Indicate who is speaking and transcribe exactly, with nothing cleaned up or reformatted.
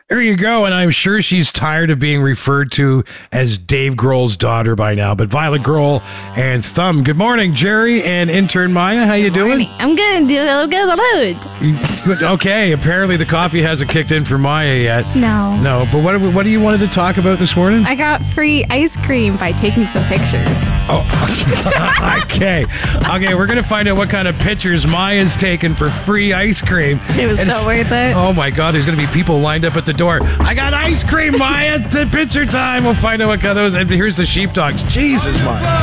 Speaker 1: There you go, and I'm sure she's tired of being referred to as Dave Grohl's daughter by now. But Violet Grohl and Thumb. Good morning, Jerry and intern Maya. How you doing?
Speaker 2: I'm good. I'm good.
Speaker 1: Okay, apparently the coffee hasn't kicked in for Maya yet.
Speaker 2: No.
Speaker 1: No, but what what do you wanted to talk about this morning?
Speaker 2: I got free ice cream by taking some pictures.
Speaker 1: Oh, okay. Okay, we're going to find out what kind of pictures Maya's taken for free ice cream.
Speaker 2: It was
Speaker 1: And
Speaker 2: so worth it.
Speaker 1: Oh, my God. There's going to be people lined up at the door. I got ice cream, Maya. It's a picture time. We'll find out what kind of those. And here's the sheepdogs. Jesus, Maya.